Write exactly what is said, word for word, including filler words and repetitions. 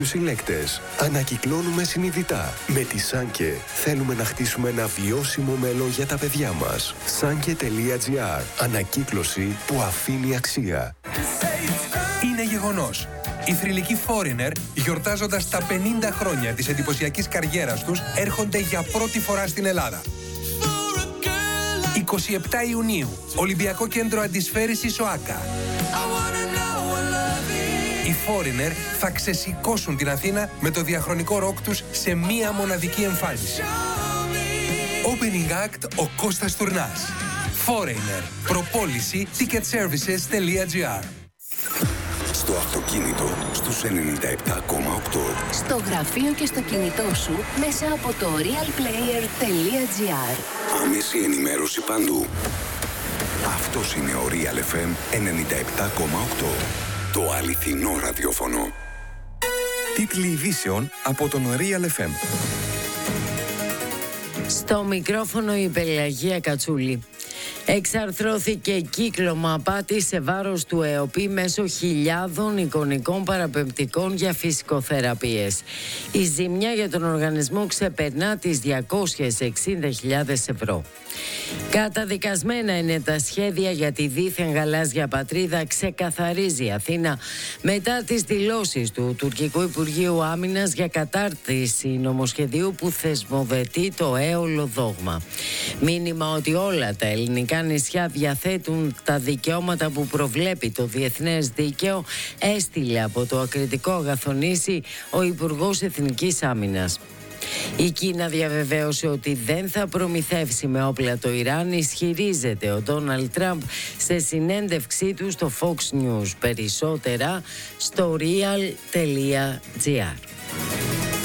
Συλλέκτες. Ανακυκλώνουμε συνειδητά. Με τη Σάνκε θέλουμε να χτίσουμε ένα βιώσιμο μέλλον για τα παιδιά μας. Σάνκε τελεία τζι άρ. Ανακύκλωση που αφήνει αξία. Είναι γεγονός. Οι θρυλικοί Foreigner, γιορτάζοντας τα πενήντα χρόνια της εντυπωσιακής καριέρας τους, έρχονται για πρώτη φορά στην Ελλάδα. εικοστή εβδόμη Ιουνίου, Ολυμπιακό Κέντρο Αντισφαίρησης ΟΑΚΑ. Οι Foreigner θα ξεσηκώσουν την Αθήνα με το διαχρονικό ροκ τους σε μία μοναδική εμφάνιση. Opening act ο Κώστας Τουρνάς. Foreigner. Προπόληση ticketservices τελεία τζι άρ. Στο αυτοκίνητο στους ενενήντα επτά κόμμα οκτώ. Στο γραφείο και στο κινητό σου μέσα από το realplayer τελεία τζι άρ. Άμεση ενημέρωση παντού. Αυτός είναι ο Real εφ εμ ενενήντα επτά κόμμα οκτώ. Το αληθινό ραδιόφωνο. Τίτλοι ειδήσεων από τον Real εφ εμ. Στο μικρόφωνο η Πελαγία Κατσούλη. Εξαρθρώθηκε κύκλωμα απάτη σε βάρος του ΕΟΠΗ μέσω χιλιάδων εικονικών παραπεμπτικών για φυσικοθεραπείες. Η ζημιά για τον οργανισμό ξεπερνά τις διακόσιες εξήντα χιλιάδες ευρώ. Καταδικασμένα είναι τα σχέδια για τη δίθεν γαλάζια πατρίδα, ξεκαθαρίζει η Αθήνα μετά τις δηλώσεις του τουρκικού Υπουργείου Άμυνας για κατάρτιση νομοσχεδίου που θεσμοθετεί το έολο δόγμα. Μήνυμα ότι όλα τα ελληνικά νησιά διαθέτουν τα δικαιώματα που προβλέπει το διεθνές δίκαιο έστειλε από το ακριτικό αγαθονήσι ο Υπουργός Εθνικής Άμυνας. Η Κίνα διαβεβαίωσε ότι δεν θα προμηθεύσει με όπλα το Ιράν, ισχυρίζεται ο Ντόναλντ Τραμπ σε συνέντευξή του στο Fox News. Περισσότερα στο real τελεία τζι άρ.